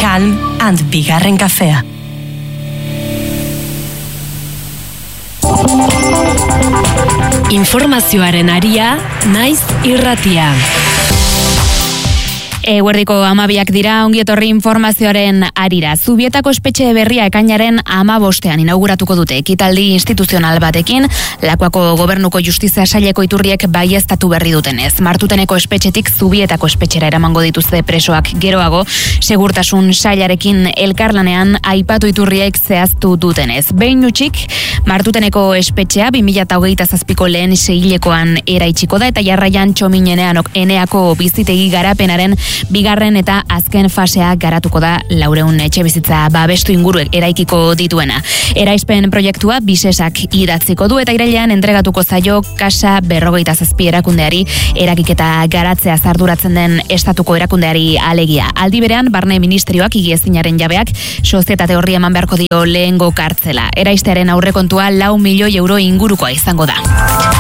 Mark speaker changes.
Speaker 1: Calm and bigarren kafea. Informazioaren aria, naiz irratia.
Speaker 2: Eguerdiko 12 dira, ongi etorri informazioaren arira. Zubietako espetxe berria ekainaren 15 inauguratuko dute ekitaldi instituzional batekin, Lakuako Gobernuko Justizia Saileko iturriek baieztatu berri dutenez. Martuteneko espetxetik Zubietako espetxera eramango dituzte presoak geroago, segurtasun sailarekin elkarlanean aipatu iturriek zehaztu dutenez. Behin utzik, Martuteneko espetxea 2027ko lehen seihilekoan eraitsiko da eta jarraian Txominenean Eneako bizitegi garapenaren bigarren eta azken fasea garatuko da 400 etxebizitza babestu inguruek eraikiko dituena. Eraispen proiektua Bisesak idatziko du eta irailean entregatuko zaio Kasa 57 erakundeari erakiketa garatzea arduratzen den estatuko erakundeari alegia. Aldi berean, Barne Ministerioak higiezinaren jabeak sozietate horri eman beharko dio lehengo kartzela. Eraistearen aurrekontua 4 milioi euro ingurukoa izango da.